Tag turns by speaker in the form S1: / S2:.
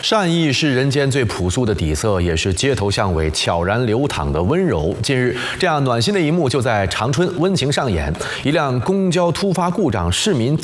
S1: 善意是人间最朴素的底色，也是街头巷尾悄然流淌的温柔。近日，这样暖心的一幕就在长春温情上演。一辆公交突发故障，市民